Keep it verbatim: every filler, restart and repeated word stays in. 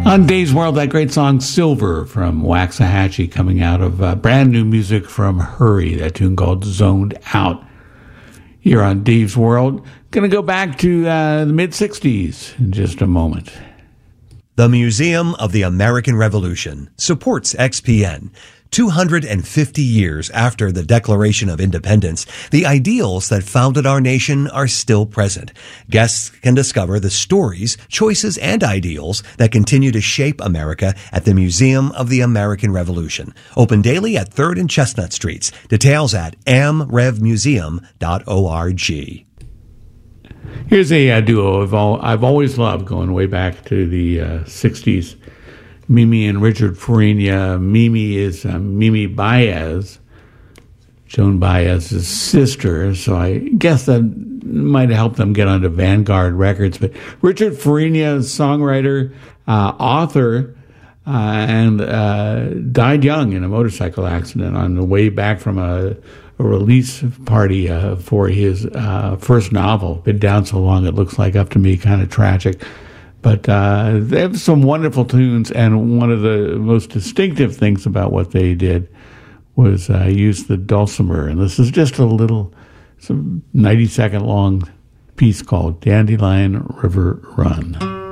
On Dave's World, that great song Silver from Waxahachie, coming out of uh, brand new music from Hurry, that tune called Zoned Out. Here on Dave's World, going to go back to uh, the mid-sixties in just a moment. The Museum of the American Revolution supports X P N. two hundred fifty years after the Declaration of Independence, the ideals that founded our nation are still present. Guests can discover the stories, choices, and ideals that continue to shape America at the Museum of the American Revolution. Open daily at third and Chestnut Streets. Details at a m rev museum dot org. Here's a uh, duo I've, all, I've always loved, going way back to the uh, sixties. Mimi and Richard Farina. Mimi is uh, Mimi Baez, Joan Baez's sister, so I guess that might have helped them get onto Vanguard Records. But Richard Farina, songwriter, uh, author, uh, and uh, died young in a motorcycle accident on the way back from a, a release party uh, for his uh, first novel, Been Down So Long It Looks Like Up to Me, kind of tragic. But uh, they have some wonderful tunes, and one of the most distinctive things about what they did was uh, use the dulcimer. And this is just a little, some ninety-second long piece called Dandelion River Run.